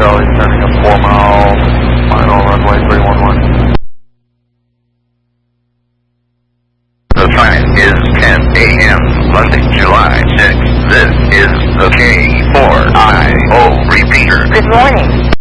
Charlie, turning up 4 mile, final runway 311. The time is 10 a.m. Monday, July 6th. This is the K4IO repeater. Good morning.